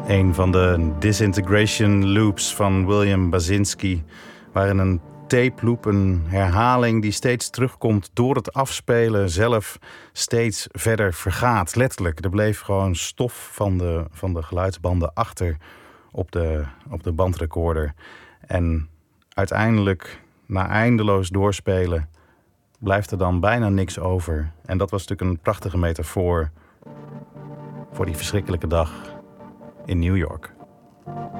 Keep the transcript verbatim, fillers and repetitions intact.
Een van de disintegration loops van William Basinski, waarin een tape loop, een herhaling die steeds terugkomt door het afspelen zelf steeds verder vergaat. Letterlijk, er bleef gewoon stof van de, van de geluidsbanden achter op de, op de bandrecorder. En uiteindelijk, na eindeloos doorspelen, blijft er dan bijna niks over. En dat was natuurlijk een prachtige metafoor voor die verschrikkelijke dag in New York.